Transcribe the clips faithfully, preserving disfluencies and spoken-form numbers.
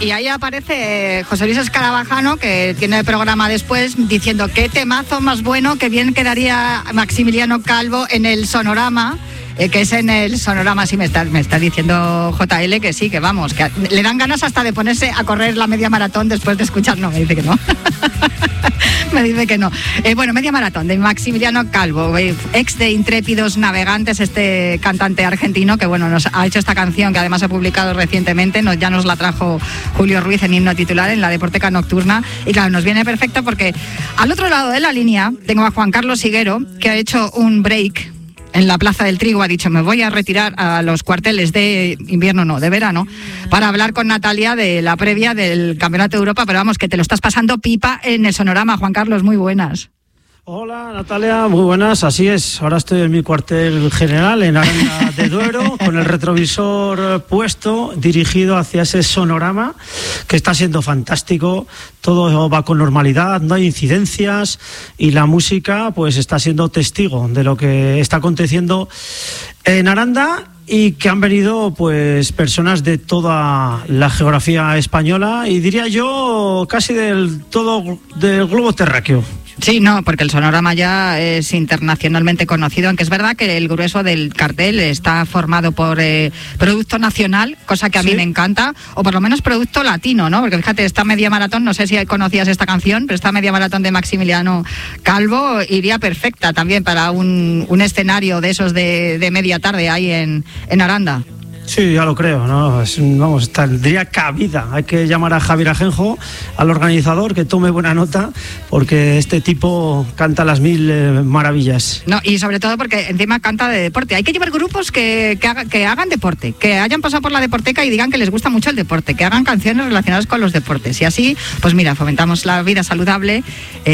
Y ahí aparece José Luis Escarabajano, que tiene el programa después, diciendo qué temazo más bueno, que bien quedaría Maximiliano Calvo en el Sonorama. Eh, que es en el Sonorama, sí, me está, me está diciendo J L que sí, que vamos, que le dan ganas hasta de ponerse a correr la media maratón después de escuchar. No, me dice que no. me dice que no. Eh, bueno, media maratón de Maximiliano Calvo, eh, ex de Intrépidos Navegantes, este cantante argentino que, bueno, nos ha hecho esta canción que además ha publicado recientemente, nos, ya nos la trajo Julio Ruiz en Himno Titular, en la Deporteca Nocturna, y claro, nos viene perfecto porque al otro lado de la línea tengo a Juan Carlos Higuero, que ha hecho un break en la Plaza del Trigo, ha dicho, me voy a retirar a los cuarteles de invierno, no, de verano, para hablar con Natalia de la previa del Campeonato de Europa, pero vamos, que te lo estás pasando pipa en el Sonorama. Juan Carlos, muy buenas. Hola Natalia, muy buenas, así es, ahora estoy en mi cuartel general en Aranda de Duero con el retrovisor puesto, dirigido hacia ese Sonorama que está siendo fantástico, todo va con normalidad, no hay incidencias y la música pues está siendo testigo de lo que está aconteciendo en Aranda y que han venido pues personas de toda la geografía española y diría yo casi del todo del globo terráqueo. Sí, no, porque el Sonorama ya es internacionalmente conocido, aunque es verdad que el grueso del cartel está formado por eh, producto nacional, cosa que a ¿Sí? mí me encanta, o por lo menos producto latino, ¿no? Porque fíjate, esta media maratón, no sé si conocías esta canción, pero esta media maratón de Maximiliano Calvo iría perfecta también para un, un escenario de esos de, de media tarde ahí en, en Aranda. Sí, ya lo creo, ¿no? Es, vamos, tendría cabida. Hay que llamar a Javier Ajenjo, al organizador, que tome buena nota, porque este tipo canta las mil eh, maravillas. No, y sobre todo porque encima canta de deporte. Hay que llevar grupos que, que, haga, que hagan deporte, que hayan pasado por la Deporteca y digan que les gusta mucho el deporte, que hagan canciones relacionadas con los deportes. Y así, pues mira, fomentamos la vida saludable,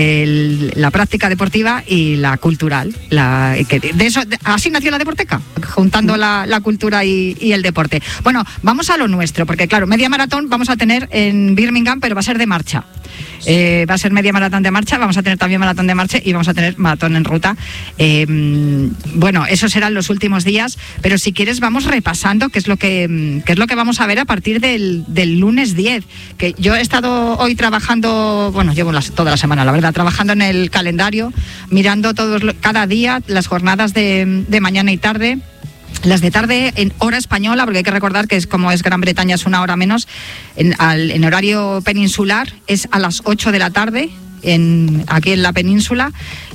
el, la práctica deportiva y la cultural. La, que de eso, de, así nació la Deporteca, juntando la, la cultura y, y el deporte. Bueno, vamos a lo nuestro, porque claro, media maratón vamos a tener en Birmingham, pero va a ser de marcha. Eh, va a ser media maratón de marcha, vamos a tener también maratón de marcha y vamos a tener maratón en ruta. Eh, bueno, esos serán los últimos días, pero si quieres vamos repasando qué es lo que, qué es lo que vamos a ver a partir del, del lunes diez, que yo he estado hoy trabajando, bueno, llevo las, toda la semana, la verdad, trabajando en el calendario, mirando todos cada día las jornadas de, de mañana y tarde. Las de tarde en hora española, porque hay que recordar que es como es Gran Bretaña, es una hora menos, en, al, en horario peninsular es a las ocho de la tarde, en, aquí en la península,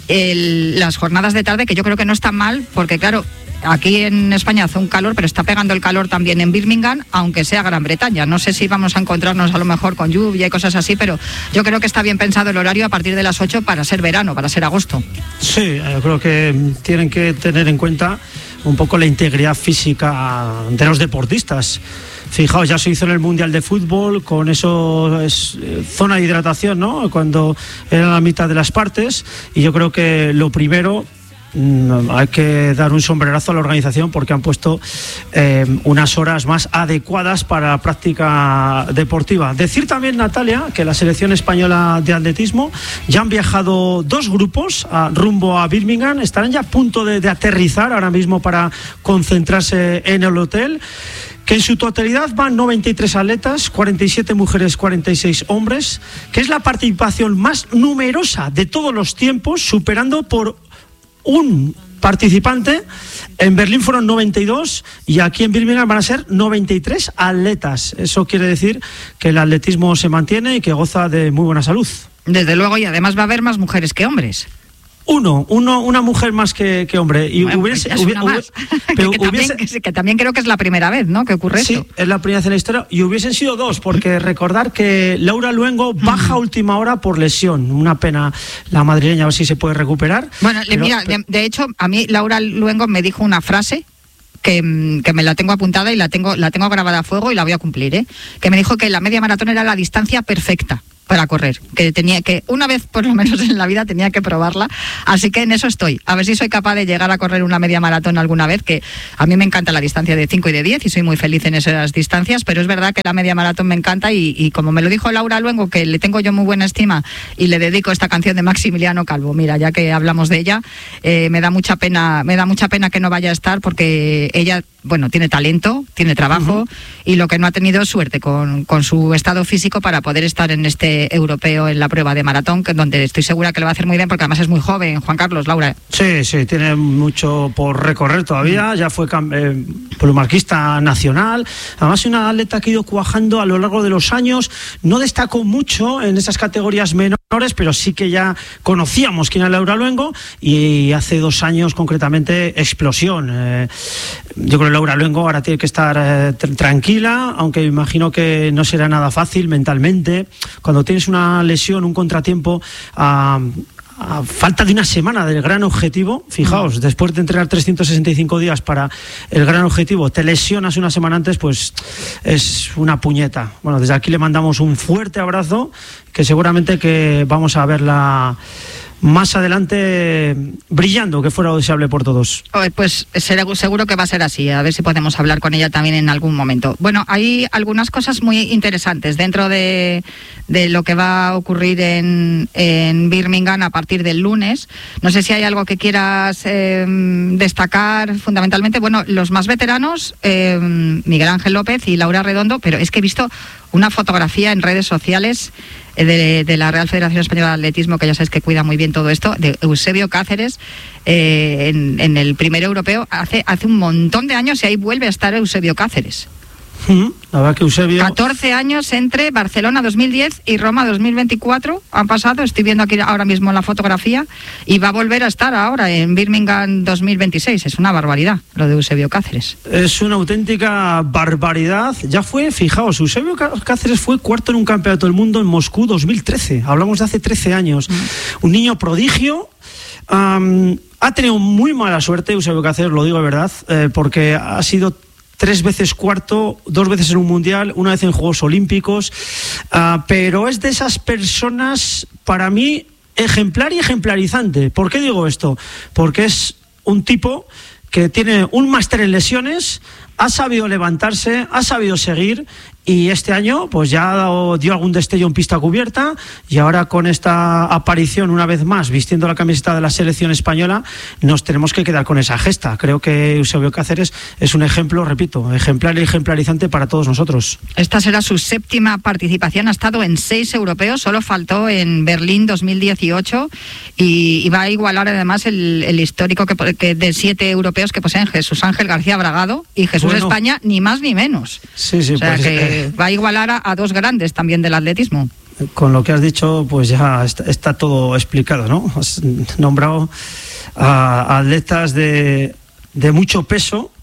el, las jornadas de tarde, que yo creo que no están mal, porque claro, aquí en España hace un calor, pero está pegando el calor también en Birmingham, aunque sea Gran Bretaña. No sé si vamos a encontrarnos a lo mejor con lluvia y cosas así, pero yo creo que está bien pensado el horario a partir de las ocho para ser verano, para ser agosto. Sí, yo creo que tienen que tener en cuenta un poco la integridad física de los deportistas. Fijaos, ya se hizo en el Mundial de Fútbol con eso, es, eh, zona de hidratación, ¿no? Cuando era la mitad de las partes, y yo creo que lo primero, mm, hay que dar un sombrerazo a la organización porque han puesto eh, unas horas más adecuadas para la práctica deportiva. Decir también, Natalia, que la selección española de atletismo ya han viajado dos grupos a, rumbo a Birmingham, estarán ya a punto de, de aterrizar ahora mismo para concentrarse en el hotel, que en su totalidad van noventa y tres atletas, cuarenta y siete mujeres, cuarenta y seis hombres, que es la participación más numerosa de todos los tiempos, superando por un participante. En Berlín fueron noventa y dos y aquí en Birmingham van a ser noventa y tres atletas. Eso quiere decir que el atletismo se mantiene y que goza de muy buena salud. Desde luego, y además va a haber más mujeres que hombres. Uno, uno, una mujer más que, que hombre. Y bueno, hubiese, pues hubiese, hubiese, pero que, que, hubiese, también, que, que también creo que es la primera vez, ¿no?, que ocurre sí, esto. Sí, es la primera vez en la historia. Y hubiesen sido dos, porque recordar que Laura Luengo baja a última hora por lesión. Una pena la madrileña, a ver si se puede recuperar. Bueno, pero, mira, pero... de hecho, a mí Laura Luengo me dijo una frase que, que me la tengo apuntada y la tengo, la tengo grabada a fuego y la voy a cumplir, ¿eh? Que me dijo que la media maratón era la distancia perfecta para correr, que tenía que, una vez por lo menos en la vida tenía que probarla, así que en eso estoy, a ver si soy capaz de llegar a correr una media maratón alguna vez, que a mí me encanta la distancia de cinco y de diez y soy muy feliz en esas distancias, pero es verdad que la media maratón me encanta y, y como me lo dijo Laura Luengo, que le tengo yo muy buena estima y le dedico esta canción de Maximiliano Calvo, mira, ya que hablamos de ella, eh, me da mucha pena, me da mucha pena que no vaya a estar porque ella, bueno, tiene talento, tiene trabajo uh-huh. y lo que no ha tenido es suerte con, con su estado físico para poder estar en este europeo en la prueba de maratón, que donde estoy segura que lo va a hacer muy bien porque además es muy joven, Juan Carlos, Laura. Sí, sí, tiene mucho por recorrer todavía, ya fue eh, plumarquista nacional, además es una atleta que ha ido cuajando a lo largo de los años, no destacó mucho en esas categorías menores, pero sí que ya conocíamos quién era Laura Luengo y hace dos años concretamente explosión. Eh, yo creo que Laura Luengo ahora tiene que estar eh, tranquila, aunque imagino que no será nada fácil mentalmente. Cuando tienes una lesión, un contratiempo, a, a falta de una semana del gran objetivo, fijaos, mm. después de entrenar trescientos sesenta y cinco días para el gran objetivo, te lesionas una semana antes, pues es una puñeta. Bueno, desde aquí le mandamos un fuerte abrazo, que seguramente que vamos a verla más adelante brillando, que fuera deseable por todos. Pues seguro que va a ser así, a ver si podemos hablar con ella también en algún momento. Bueno, hay algunas cosas muy interesantes dentro de, de lo que va a ocurrir en, en Birmingham a partir del lunes. No sé si hay algo que quieras eh, destacar fundamentalmente. Bueno, los más veteranos, eh, Miguel Ángel López y Laura Redondo, pero es que he visto una fotografía en redes sociales de, de la Real Federación Española de Atletismo, que ya sabes que cuida muy bien todo esto, de Eusebio Cáceres eh, en, en el primer europeo hace, hace un montón de años, y ahí vuelve a estar Eusebio Cáceres. Uh-huh. La verdad que Eusebio... catorce años entre Barcelona dos mil diez y Roma dos mil veinticuatro han pasado, estoy viendo aquí ahora mismo la fotografía, y va a volver a estar ahora en Birmingham dos mil veintiséis. Es una barbaridad lo de Eusebio Cáceres. Es una auténtica barbaridad. Ya fue, fijaos, Eusebio Cáceres fue cuarto en un campeonato del mundo en Moscú dos mil trece. Hablamos de hace trece años. Uh-huh. Un niño prodigio. Um, ha tenido muy mala suerte Eusebio Cáceres, lo digo de verdad, eh, porque ha sido tres veces cuarto, dos veces en un mundial, una vez en Juegos Olímpicos, uh, pero es de esas personas, para mí, ejemplar y ejemplarizante. ¿Por qué digo esto? Porque es un tipo que tiene un máster en lesiones, ha sabido levantarse, ha sabido seguir, y este año pues ya ha dado, dio algún destello en pista cubierta, y ahora con esta aparición una vez más vistiendo la camiseta de la selección española nos tenemos que quedar con esa gesta. Creo que Eusebio Cáceres es un ejemplo, repito, ejemplar y ejemplarizante para todos nosotros. Esta será su séptima participación, ha estado en seis europeos, solo faltó en Berlín dos mil dieciocho, y, y va a igualar además el, el histórico que, que de siete europeos que poseen Jesús Ángel García Bragado y Jesús bueno. España, ni más ni menos. Sí, sí, o sea pues, que eh, va a igualar a, a dos grandes también del atletismo. Con lo que has dicho, pues ya está, está todo explicado, ¿no? Has nombrado a, a atletas de, de mucho peso,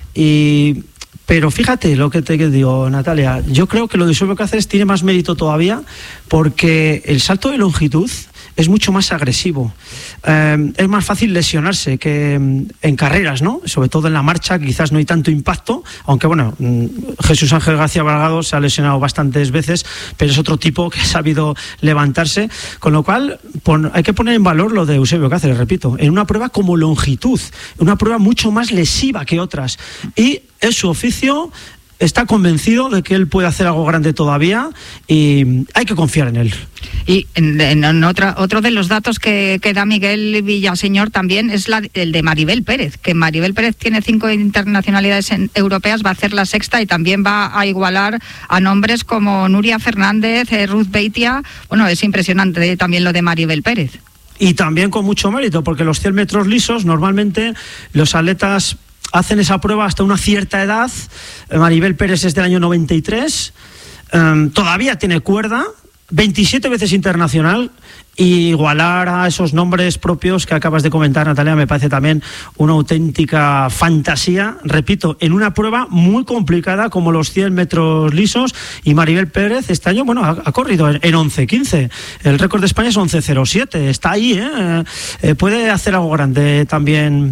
y pero fíjate lo que te digo, Natalia, yo creo que lo de Eusebio Cáceres tiene más mérito todavía, porque el salto de longitud es mucho más agresivo. Eh, es más fácil lesionarse que en carreras, ¿no? Sobre todo en la marcha, quizás no hay tanto impacto, aunque bueno, Jesús Ángel García Bragado se ha lesionado bastantes veces, pero es otro tipo que ha sabido levantarse, con lo cual pon, hay que poner en valor lo de Eusebio Cáceres, repito, en una prueba como longitud, una prueba mucho más lesiva que otras, y es su oficio. Está convencido de que él puede hacer algo grande todavía, y hay que confiar en él. Y en, en, en otra, otro de los datos que, que da Miguel Villaseñor también es la, el de Maribel Pérez, que Maribel Pérez tiene cinco internacionalidades en, europeas, va a hacer la sexta, y también va a igualar a nombres como Nuria Fernández, eh, Ruth Beitia. Bueno, es impresionante también lo de Maribel Pérez. Y también con mucho mérito, porque los cien metros lisos, normalmente los atletas hacen esa prueba hasta una cierta edad. Maribel Pérez es del año noventa y tres, um, todavía tiene cuerda, veintisiete veces internacional, y igualar a esos nombres propios que acabas de comentar, Natalia, me parece también una auténtica fantasía, repito, en una prueba muy complicada como los cien metros lisos. Y Maribel Pérez este año, bueno, ha, ha corrido en, en once quince, el récord de España es once cero siete, está ahí, ¿eh? Eh, puede hacer algo grande también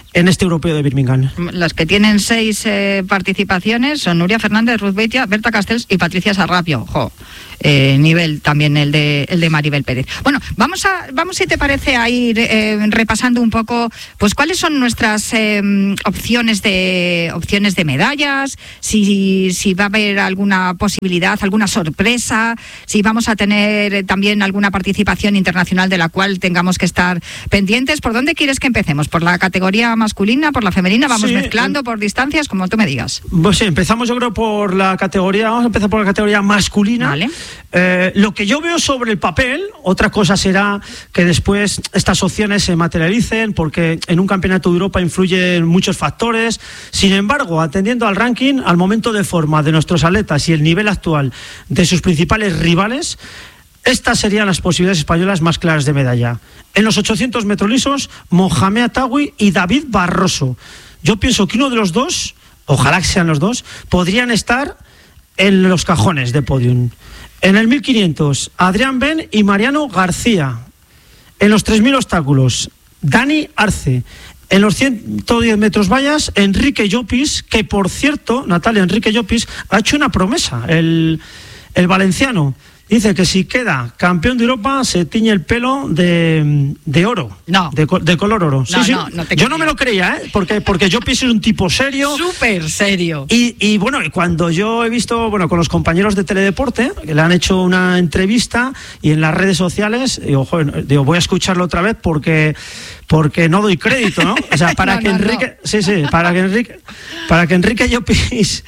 en este europeo de Birmingham. Las que tienen seis eh, participaciones son Nuria Fernández, Ruth Beitia, Berta Castells y Patricia Sarrapio. Jo, eh, nivel también el de el de Maribel Pérez. Bueno, vamos a vamos si te parece a ir eh, repasando un poco, pues cuáles son nuestras eh, opciones de opciones de medallas, si si va a haber alguna posibilidad, alguna sorpresa, si vamos a tener también alguna participación internacional de la cual tengamos que estar pendientes. ¿Por dónde quieres que empecemos? ¿Por la categoría masculina, por la femenina? Vamos sí, mezclando por distancias, como tú me digas. Pues sí, empezamos yo creo por la categoría, vamos a empezar por la categoría masculina. Vale. Eh, lo que yo veo sobre el papel, otra cosa será que después estas opciones se materialicen, porque en un campeonato de Europa influyen muchos factores. Sin embargo, atendiendo al ranking, al momento de forma de nuestros atletas y el nivel actual de sus principales rivales, estas serían las posibilidades españolas más claras de medalla. En los ochocientos metros lisos, Mohamed Atawi y David Barroso. Yo pienso que uno de los dos, ojalá que sean los dos, podrían estar en los cajones de podium. En el mil quinientos, Adrián Ben y Mariano García. En los tres mil obstáculos, Dani Arce. En los ciento diez metros vallas, Enrique Llopis, que por cierto, Natalia, Enrique Llopis ha hecho una promesa, el, el valenciano. Dice que si queda campeón de Europa se tiñe el pelo de, de oro. No. De, de color oro. Sí, no, sí. No, no te Yo no me lo creía, ¿eh? Porque, porque yo pienso un tipo serio. Súper serio. Y, y bueno, y cuando yo he visto, bueno, con los compañeros de Teledeporte, que le han hecho una entrevista y en las redes sociales, digo, joder, digo, voy a escucharlo otra vez porque, porque no doy crédito, ¿no? O sea, para no, que no, Enrique, no. sí, sí, para que Enrique, para que Enrique Llopis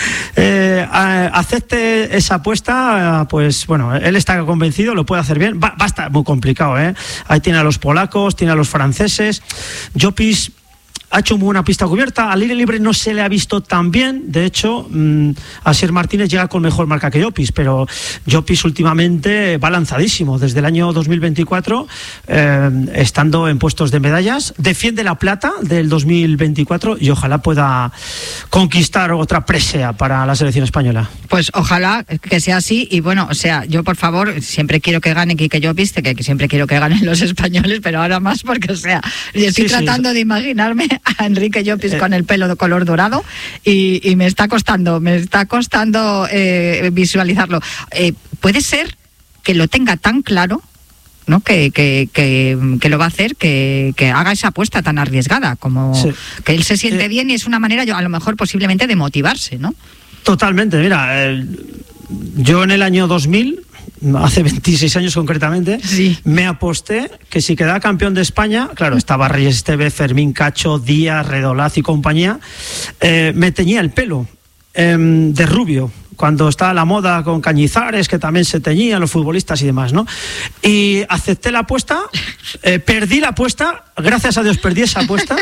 eh, acepte esa apuesta, pues bueno, él está convencido, lo puede hacer bien. Va, va a estar muy complicado, ¿eh? Ahí tiene a los polacos, tiene a los franceses. Llopis ha hecho muy buena pista cubierta. Al aire libre no se le ha visto tan bien. De hecho, mmm, Asier Martínez llega con mejor marca que Llopis, pero Llopis últimamente va lanzadísimo. Desde el año dos mil veinticuatro, eh, estando en puestos de medallas, defiende la plata del dos mil veinticuatro y ojalá pueda conquistar otra presea para la selección española. Pues ojalá que sea así. Y bueno, o sea, yo por favor, siempre quiero que gane Quique Llopis, que siempre quiero que ganen los españoles, pero ahora más porque, o sea, estoy sí, tratando sí. de imaginarme a Enrique Llopis eh. con el pelo de color dorado y, y me está costando, me está costando eh, visualizarlo. Eh, puede ser que lo tenga tan claro, ¿no? Que, que, que, que lo va a hacer, que, que haga esa apuesta tan arriesgada, como sí. que él se siente eh. bien y es una manera, yo, a lo mejor posiblemente de motivarse, ¿no? Totalmente, mira, eh, yo en el año dos mil, hace veintiséis años concretamente, sí. me aposté que si quedaba campeón de España, claro, estaba Reyes Esteve, Fermín Cacho, Díaz, Redolaz y compañía, eh, me teñía el pelo eh, de rubio, cuando estaba la moda con Cañizares, que también se teñían los futbolistas y demás, ¿no? Y acepté la apuesta, eh, perdí la apuesta, gracias a Dios perdí esa apuesta,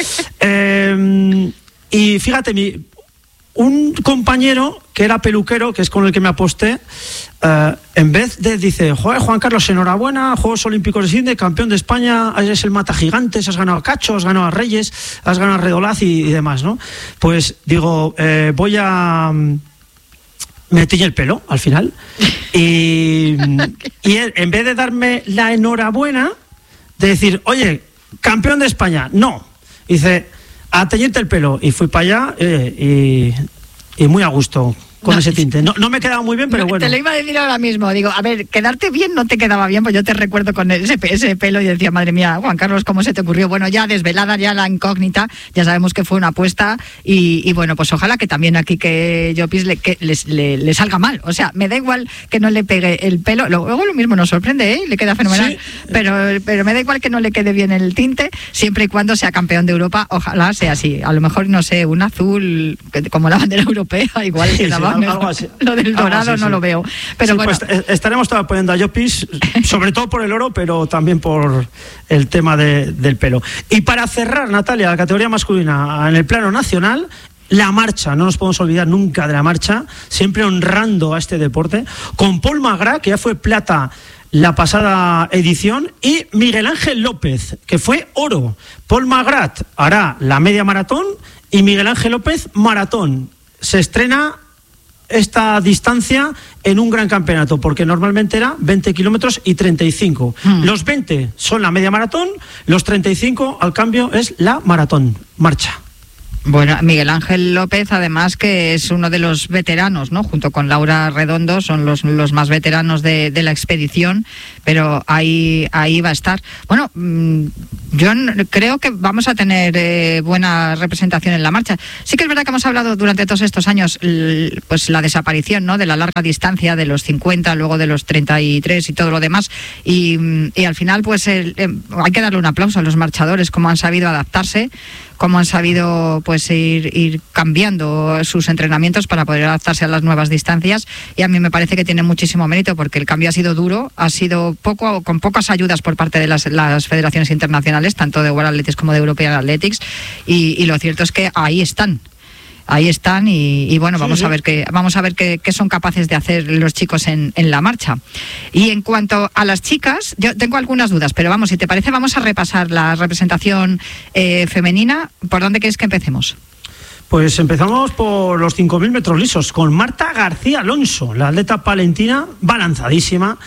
eh, y fíjate, mi... un compañero que era peluquero, que es con el que me aposté, uh, en vez de, dice, joder, Juan Carlos, enhorabuena, Juegos Olímpicos de Sydney, campeón de España, eres el mata gigantes, has ganado a Cacho, has ganado a Reyes, has ganado a Redolaz y, y demás, ¿no? Pues digo, eh, voy a... me tiñe el pelo, al final, y, y él, en vez de darme la enhorabuena, de decir, oye, campeón de España, no, dice... a teñirte el pelo, y fui para allá eh, y, y muy a gusto con no, ese tinte. No, no me quedaba muy bien, pero no, bueno. Te lo iba a decir ahora mismo. Digo, a ver, quedarte bien no te quedaba bien, pues yo te recuerdo con ese, ese pelo y decía, madre mía, Juan Carlos, ¿cómo se te ocurrió? Bueno, ya desvelada ya la incógnita, ya sabemos que fue una apuesta y, y bueno, pues ojalá que también aquí que Llopis le, que les, le, le salga mal. O sea, me da igual que no le pegue el pelo. Luego lo mismo nos sorprende, ¿eh? Le queda fenomenal. Sí. Pero, pero me da igual que no le quede bien el tinte, siempre y cuando sea campeón de Europa. Ojalá sea así. A lo mejor, no sé, un azul como la bandera europea, igual sí, quedaba sí, algo así. Lo del dorado ah, sí, no sí. lo veo. Pero sí, bueno. Pues estaremos apoyando a Llopis, sobre todo por el oro, pero también por el tema de, del pelo. Y para cerrar, Natalia, la categoría masculina en el plano nacional, la marcha, no nos podemos olvidar nunca de la marcha, siempre honrando a este deporte, con Paul Magra, que ya fue plata la pasada edición, y Miguel Ángel López, que fue oro. Paul Magrat hará la media maratón y Miguel Ángel López maratón. Se estrena esta distancia en un gran campeonato, porque normalmente era veinte kilómetros y treinta y cinco. Mm. Los veinte son la media maratón, los treinta y cinco, al cambio, es la maratón, marcha. Bueno, Miguel Ángel López, además, que es uno de los veteranos, ¿no? Junto con Laura Redondo, son los, los más veteranos de, de la expedición, pero ahí, ahí va a estar. Bueno, yo creo que vamos a tener eh, buena representación en la marcha. Sí que es verdad que hemos hablado durante todos estos años, pues la desaparición, ¿no? De la larga distancia, de los cincuenta, luego de los treinta y tres y todo lo demás, y, y al final, pues el, eh, hay que darle un aplauso a los marchadores, cómo han sabido adaptarse, cómo han sabido pues ir, ir cambiando sus entrenamientos para poder adaptarse a las nuevas distancias, y a mí me parece que tiene muchísimo mérito, porque el cambio ha sido duro, ha sido poco, con pocas ayudas por parte de las, las federaciones internacionales, tanto de World Athletics como de European Athletics, y, y lo cierto es que ahí están. Ahí están y, y bueno, sí, vamos, sí. A ver qué, vamos a ver qué, qué son capaces de hacer los chicos en, en la marcha. Y en cuanto a las chicas, yo tengo algunas dudas, pero vamos, si te parece, vamos a repasar la representación eh, femenina. ¿Por dónde quieres que empecemos? Pues empezamos por los cinco mil metros lisos, con Marta García Alonso, la atleta palentina, va lanzadísima.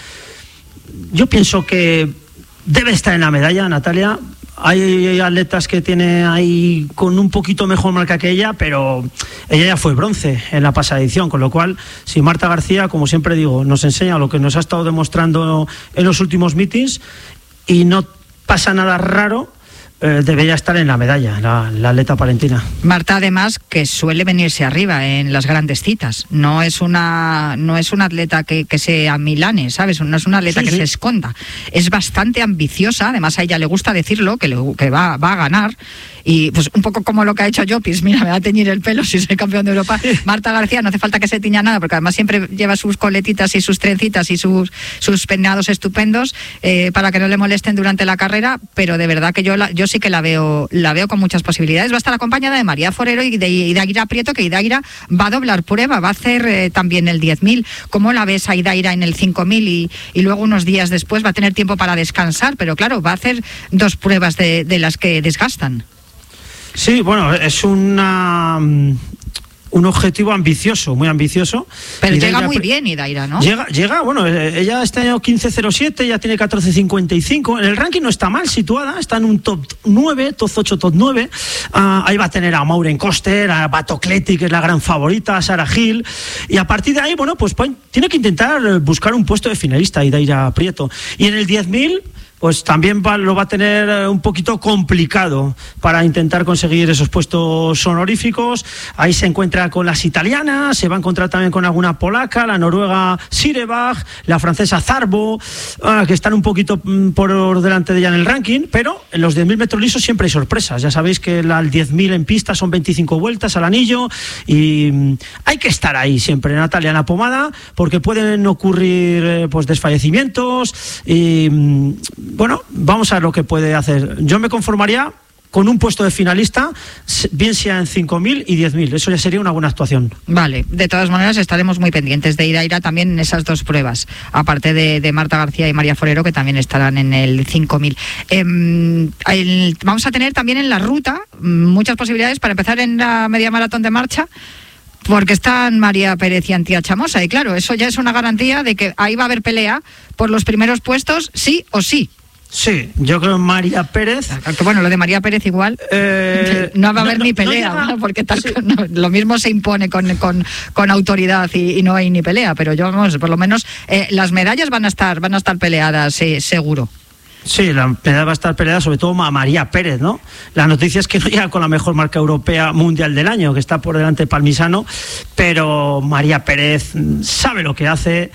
Yo pienso que debe estar en la medalla, Natalia. Hay atletas que tiene ahí con un poquito mejor marca que ella, pero ella ya fue bronce en la pasada edición, con lo cual, si Marta García, como siempre digo, nos enseña lo que nos ha estado demostrando en los últimos meetings y no pasa nada raro, eh, debería estar en la medalla, la, la atleta palentina. Marta, además, que suele venirse arriba en las grandes citas, no es una no es una atleta que, que se amilane, ¿sabes? No es una atleta sí, que sí. se esconda, es bastante ambiciosa, además a ella le gusta decirlo, que, le, que va, va a ganar. Y pues un poco como lo que ha hecho Llopis, mira, me va a teñir el pelo si soy campeón de Europa. Marta García no hace falta que se tiña nada, porque además siempre lleva sus coletitas y sus trencitas y sus, sus peinados estupendos eh, para que no le molesten durante la carrera, pero de verdad que yo la, yo sí que la veo la veo con muchas posibilidades. Va a estar acompañada de María Forero y de Idaira Prieto, que Idaira va a doblar prueba, va a hacer eh, también el diez mil. ¿Cómo la ves a Idaira en el cinco mil y, y luego unos días después va a tener tiempo para descansar? Pero claro, va a hacer dos pruebas de, de las que desgastan. Sí, bueno, es una un objetivo ambicioso, muy ambicioso. Pero Idaira llega muy bien Idaira, ¿no? Llega, llega, bueno, ella este año quince cero siete, ya tiene catorce cincuenta y cinco. En el ranking no está mal situada, está en un top nueve, top ocho, top nueve. Uh, ahí va a tener a Maureen Koster, a Bato Cleti, que es la gran favorita, a Sarah Hill. Y a partir de ahí, bueno, pues, pues tiene que intentar buscar un puesto de finalista, Idaira Prieto. Y en el diez mil... pues también va, lo va a tener un poquito complicado para intentar conseguir esos puestos honoríficos. Ahí se encuentra con las italianas, se va a encontrar también con alguna polaca, la noruega Sirebach, la francesa Zarbo, ah, que están un poquito por delante de ella en el ranking, pero en los diez mil metros lisos siempre hay sorpresas. Ya sabéis que la, el diez mil en pista son veinticinco vueltas al anillo y mm, hay que estar ahí siempre, Natalia, en la pomada, porque pueden ocurrir eh, pues desfallecimientos y... Mm, bueno, vamos a ver lo que puede hacer. Yo me conformaría con un puesto de finalista, bien sea en cinco mil y diez mil. Eso ya sería una buena actuación. Vale, de todas maneras estaremos muy pendientes de Idaira también en esas dos pruebas, aparte de, de Marta García y María Forero, que también estarán en el cinco mil. Eh, el, vamos a tener también en la ruta muchas posibilidades para empezar en la media maratón de marcha, porque están María Pérez y Antía Chamosa, y claro, eso ya es una garantía de que ahí va a haber pelea por los primeros puestos, sí o sí. Sí, yo creo María Pérez. Bueno, lo de María Pérez igual eh, no va a haber no, ni pelea, no, no, ¿no? Porque tal, sí. no, lo mismo se impone con, con, con autoridad y, y no hay ni pelea, pero yo vamos, por lo menos eh, las medallas van a estar, van a estar peleadas, eh, seguro. Sí, la medalla va a estar peleada sobre todo a María Pérez, ¿no? La noticia es que no llega con la mejor marca europea mundial del año, que está por delante de Palmisano, pero María Pérez sabe lo que hace.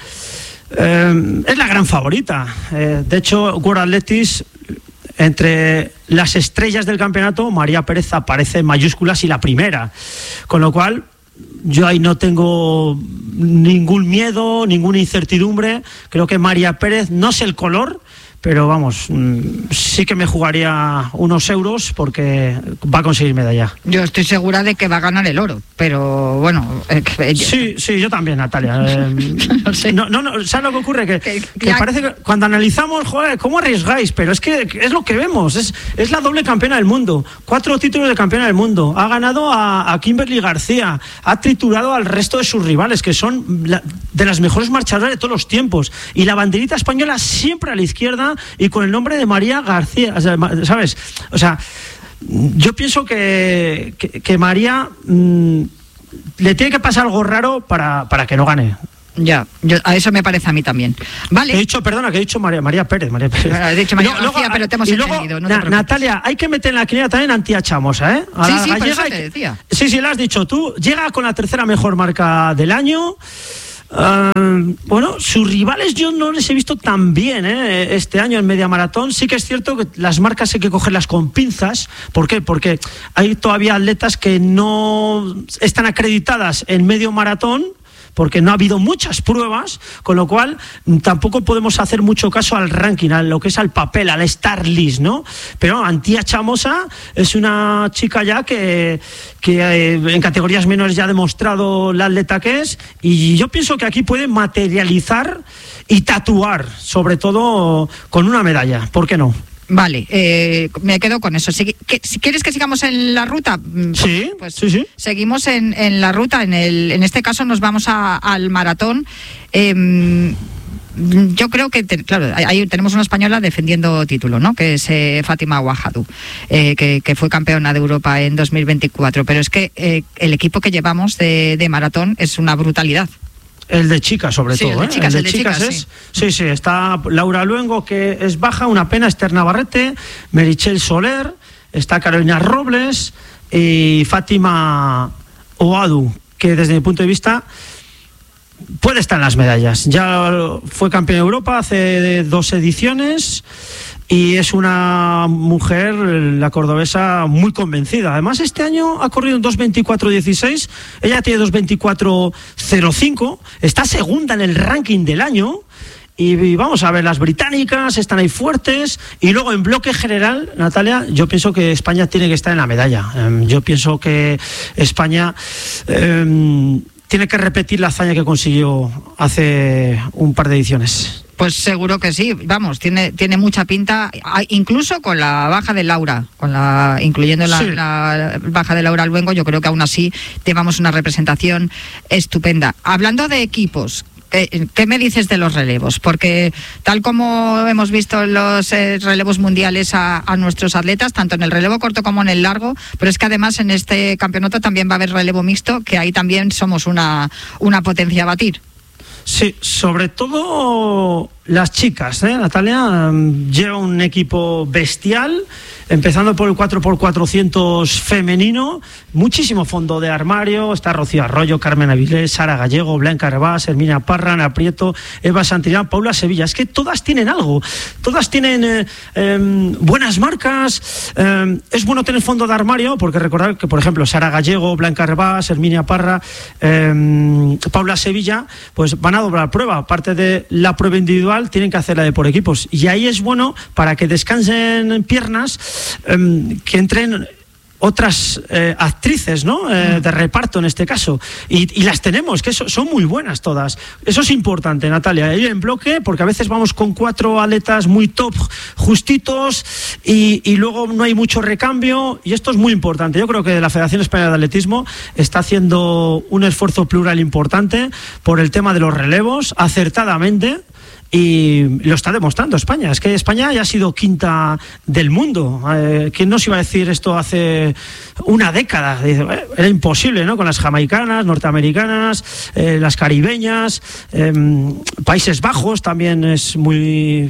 Eh, es la gran favorita. Eh, de hecho, World Athletics, entre las estrellas del campeonato, María Pérez aparece en mayúsculas y la primera. Con lo cual, yo ahí no tengo ningún miedo, ninguna incertidumbre. Creo que María Pérez, no sé el color, pero vamos, sí que me jugaría unos euros porque va a conseguir medalla. Yo estoy segura de que va a ganar el oro, pero bueno... Eh, que, sí, sí, yo también, Natalia. Eh, no sé. No, no, no, ¿sabes lo que ocurre? Que, que, que ya... parece que cuando analizamos, joder, ¿cómo arriesgáis? Pero es que es lo que vemos, es, es la doble campeona del mundo, cuatro títulos de campeona del mundo, ha ganado a, a Kimberly García, ha triturado al resto de sus rivales, que son la, de las mejores marchadoras de todos los tiempos, y la banderita española siempre a la izquierda y con el nombre de María García, ¿sabes? O sea, yo pienso que, que, que María mmm, le tiene que pasar algo raro para, para que no gane. Ya, yo, a eso me parece a mí también. Vale. He dicho, perdona, que he dicho María, María Pérez. María Pérez. He dicho María luego, García, pero te hemos entendido. No te na, Natalia, hay que meter en la quiniela también a Antía Chamosa, ¿eh? A sí, la sí, por eso te te decía. Sí, sí, lo has dicho tú. Llega con la tercera mejor marca del año. Uh, bueno, sus rivales yo no les he visto tan bien ¿eh? este año en media maratón. Sí que es cierto que las marcas hay que cogerlas con pinzas. ¿Por qué? Porque hay todavía atletas que no están acreditadas en medio maratón, porque no ha habido muchas pruebas, con lo cual tampoco podemos hacer mucho caso al ranking, a lo que es al papel, al star list, ¿no? Pero Antía Chamosa es una chica ya que, que eh, en categorías menores ya ha demostrado la atleta que es, y yo pienso que aquí puede materializar y tatuar, sobre todo con una medalla, ¿por qué no? Vale, eh, me quedo con eso. Si, que, si quieres que sigamos en la ruta, sí, pues sí, sí. Seguimos en, en la ruta. En el, en este caso nos vamos a, al maratón. Eh, yo creo que, te, claro, ahí tenemos una española defendiendo título, ¿no? Que es eh, Fátima Ouahdou, eh, que, que fue campeona de Europa en dos mil veinticuatro. Pero es que eh, el equipo que llevamos de, de maratón es una brutalidad. El de chicas, sobre sí, todo. El de chicas, ¿eh? el de el de chicas, chicas es. Sí. sí, sí. Está Laura Luengo, que es baja, una pena. Esther Navarrete, Merichel Soler, está Carolina Robles y Fátima Ouahdou, que desde mi punto de vista puede estar en las medallas. Ya fue campeona de Europa hace dos ediciones. Y es una mujer, la cordobesa, muy convencida. Además, este año ha corrido en dos veinticuatro dieciséis. Ella tiene dos veinticuatro cero cinco. Está segunda en el ranking del año. Y vamos a ver, las británicas están ahí fuertes. Y luego, en bloque general, Natalia, yo pienso que España tiene que estar en la medalla. Yo pienso que España eh, tiene que repetir la hazaña que consiguió hace un par de ediciones. Pues seguro que sí, vamos, tiene tiene mucha pinta, incluso con la baja de Laura, con la incluyendo la, sí. la baja de Laura Luengo, yo creo que aún así llevamos una representación estupenda. Hablando de equipos, ¿qué, qué me dices de los relevos? Porque tal como hemos visto los eh, relevos mundiales a, a nuestros atletas, tanto en el relevo corto como en el largo, pero es que además en este campeonato también va a haber relevo mixto, que ahí también somos una, una potencia a batir. Sí, sobre todo las chicas, ¿eh? Natalia um, lleva un equipo bestial, empezando por el cuatro por cuatrocientos femenino, muchísimo fondo de armario. Está Rocío Arroyo, Carmen Avilés, Sara Gallego, Blanca Hervás, Herminia Parra, Ana Prieto, Eva Santillán, Paula Sevilla. Es que todas tienen algo, todas tienen eh, eh, buenas marcas. Eh, es bueno tener fondo de armario, porque recordar que, por ejemplo, Sara Gallego, Blanca Hervás, Herminia Parra, eh, Paula Sevilla, pues van a doblar prueba. Aparte de la prueba individual, tienen que hacerla de por equipos. Y ahí es bueno, para que descansen piernas, eh, que entren otras eh, actrices, ¿no? Eh, de reparto en este caso. Y, y las tenemos, que so, son muy buenas todas. Eso es importante, Natalia. Ir en bloque, porque a veces vamos con cuatro atletas muy top, justitos, y, y luego no hay mucho recambio. Y esto es muy importante. Yo creo que la Federación Española de Atletismo está haciendo un esfuerzo plural importante por el tema de los relevos, acertadamente. Y lo está demostrando España. Es que España ya ha sido quinta del mundo. Eh, ¿Quién nos iba a decir esto hace una década? Era imposible, ¿no? Con las jamaicanas, norteamericanas, eh, las caribeñas, eh, Países Bajos también es muy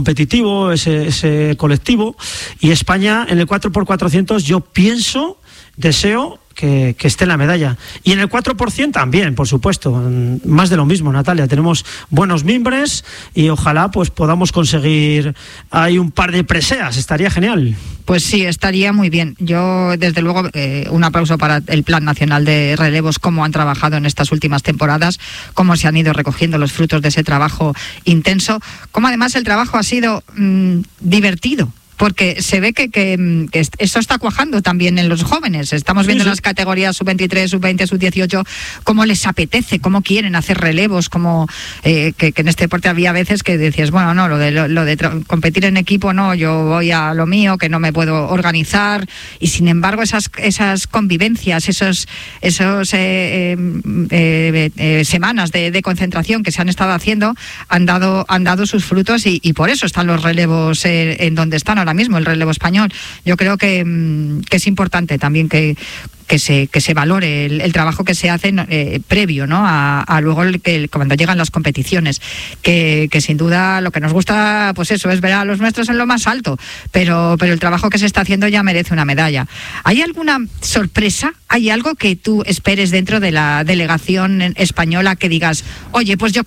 competitivo ese, ese colectivo. Y España en el cuatro por cuatrocientos, yo pienso deseo que, que esté en la medalla. Y en el cuatro por ciento también, por supuesto, más de lo mismo, Natalia. Tenemos buenos mimbres y ojalá pues podamos conseguir ahí un par de preseas, estaría genial. Pues sí, estaría muy bien. Yo, desde luego, eh, un aplauso para el Plan Nacional de Relevos, cómo han trabajado en estas últimas temporadas, cómo se han ido recogiendo los frutos de ese trabajo intenso, cómo además el trabajo ha sido mmm, divertido. Porque se ve que, que, que esto está cuajando también en los jóvenes. Estamos viendo sí, sí. en las categorías sub veintitrés, sub veinte, sub dieciocho, cómo les apetece, cómo quieren hacer relevos, cómo eh, que, que en este deporte había veces que decías, bueno, no, lo de, lo, lo de tra- competir en equipo, no, yo voy a lo mío, que no me puedo organizar. Y sin embargo, esas esas convivencias, esos esos eh, eh, eh, semanas de, de concentración que se han estado haciendo, han dado, han dado sus frutos y, y por eso están los relevos eh, en donde están ahora mismo, el relevo español. Yo creo que, que es importante también que que se que se valore el, el trabajo que se hace eh, previo, ¿no? A, a luego el, que cuando llegan las competiciones, que, que sin duda lo que nos gusta, pues eso, es ver a los nuestros en lo más alto, pero pero el trabajo que se está haciendo ya merece una medalla. ¿Hay alguna sorpresa? ¿Hay algo que tú esperes dentro de la delegación española que digas, oye, pues yo